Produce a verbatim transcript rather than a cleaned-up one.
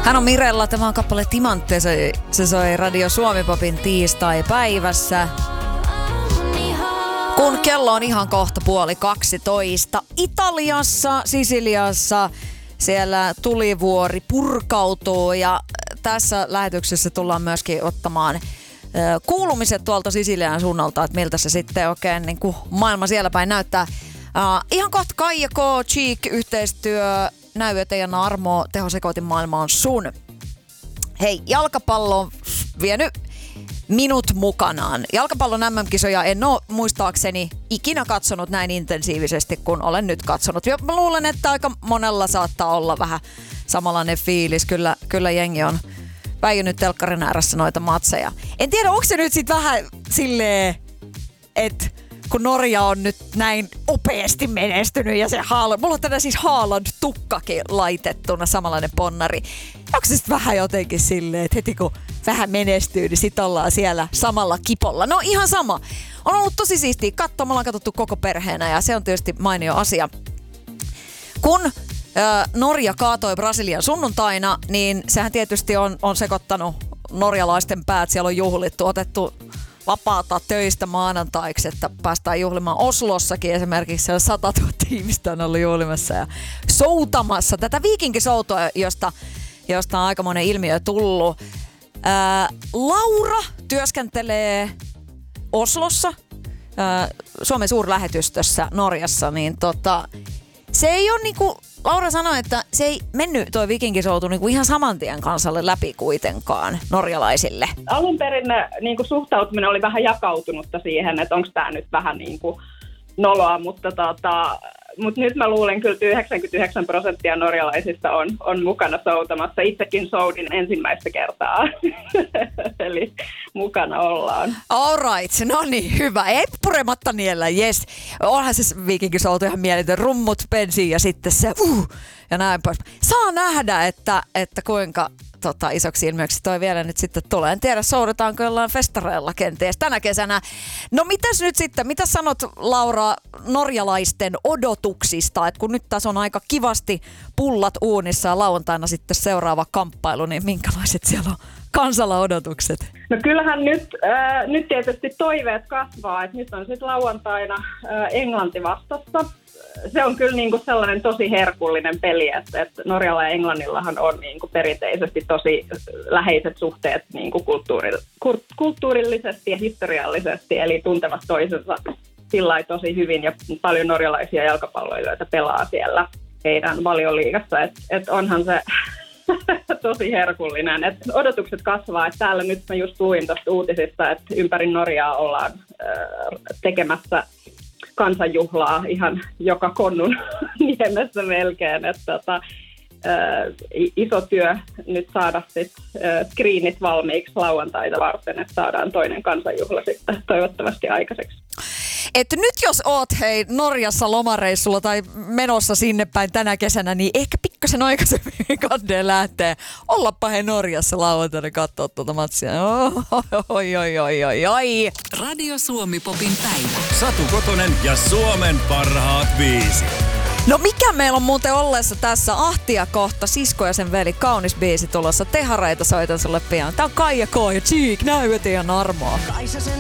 Hän on Mirella, tämä on kappale Timantte, se, se soi Radio Suomi-popin tiistai-päivässä. Kun kello on ihan kohta puoli kaksitoista. Italiassa, Sisiliassa, siellä tulivuori purkautuu ja tässä lähetyksessä tullaan myöskin ottamaan kuulumiset tuolta Sisilian suunnalta, että miltä se sitten oikein niin kuin maailma siellä päin näyttää. Uh, ihan kohta Kaija K, Cheek, yhteistyö, Näyöte ja Narmo, tehosekoitin maailma on sun. Hei, jalkapallo on vienyt minut mukanaan. Jalkapallon M M-kisoja en ole muistaakseni ikinä katsonut näin intensiivisesti kuin olen nyt katsonut. Ja mä luulen, että aika monella saattaa olla vähän samanlainen fiilis. Kyllä, kyllä jengi on väijynyt telkkarin ääressä noita matseja. En tiedä, onko se nyt sitten vähän silleen, että kun Norja on nyt näin upeasti menestynyt ja se Haaland, mulla on tänään siis Haaland-tukkakin laitettuna, samanlainen ponnari. Onko se sitten vähän jotenkin silleen, että heti kun vähän menestyy, niin sit ollaan siellä samalla kipolla. No ihan sama. On ollut tosi siistiä katsoa, me ollaan katsottu koko perheenä ja se on tietysti mainio asia. Kun ö, Norja kaatoi Brasilian sunnuntaina, niin sehän tietysti on, on sekoittanut norjalaisten päät. Siellä on juhlittu, otettu vapaata töistä maanantaiksi, että päästään juhlimaan Oslossakin esimerkiksi. Siellä satatuhatta ihmistä on ollut juhlimassa ja soutamassa tätä viikinkisoutoa, josta, josta on aikamoinen ilmiö tullut. Ää, Laura työskentelee Oslossa, ää, Suomen suurlähetystössä Norjassa, niin tota, se ei ole niinku, Laura sanoi, että se ei mennyt toi viikinkisoutu niinku ihan saman tien kansalle läpi kuitenkaan norjalaisille. Alun perin niinku suhtautuminen oli vähän jakautunutta siihen, että onko tämä nyt vähän niinku noloa, mutta tota, mut nyt mä luulen kyllä, että yhdeksänkymmentäyhdeksän prosenttia norjalaisista on, on mukana soutamassa. Itsekin soudin ensimmäistä kertaa, eli mukana ollaan. All right, no niin, hyvä. Ei purematta niellä, jes. Onhan se viikinkisoutu ihan mieletön. Rummut pensiin ja sitten se uh, ja näin pois. Saa nähdä, että, että kuinka tota, isoksi ilmiöksi toi vielä nyt sitten tulee. En tiedä, soudataanko jollain festareilla kenties tänä kesänä. No mitäs nyt sitten, mitä sanot Laura norjalaisten odotuksista? Et kun nyt tässä on aika kivasti pullat uunissa ja lauantaina sitten seuraava kamppailu, niin minkälaiset siellä on kansalla odotukset? No kyllähän nyt, äh, nyt tietysti toiveet kasvaa, että nyt on sitten lauantaina äh, Englanti vastassa. Se on kyllä niinku sellainen tosi herkullinen peli, että, että Norjalla ja Englannillahan on niinku perinteisesti tosi läheiset suhteet niinku kulttuuri, kulttuurillisesti ja historiallisesti, eli tuntevat toisensa sillä tosi hyvin ja paljon norjalaisia jalkapalloilijoita pelaa siellä heidän valioliigassa, että et onhan se tosi herkullinen, että odotukset kasvaa, että täällä nyt mä just luin tuosta uutisista, että ympäri Norjaa ollaan äh, tekemässä kansanjuhlaa ihan joka konnun niemessä melkein, että tota, ää, iso työ nyt saada sit ää, screenit valmiiksi lauantaita varten, että saadaan toinen kansanjuhla sitten toivottavasti aikaiseksi. Että nyt jos oot hei Norjassa lomareissulla tai menossa sinne päin tänä kesänä, niin ehkä pikkasen aikaisemmin kanneen lähtee. Ollappa hei Norjassa lauantaina katsoa tuota matsia. Oi, oi, oi, oi, oi. Radio Suomi-popin päivä. Satu Kotonen ja Suomen parhaat viisi. No mikä meillä on muuten ollessa tässä Ahtia kohta, Sisko ja sen veli, kaunis biisi tulossa. Tehareita soitan sulle pian. Tää on Kaija K ja Cheek, Näyöte ja Narmo. Kaisasen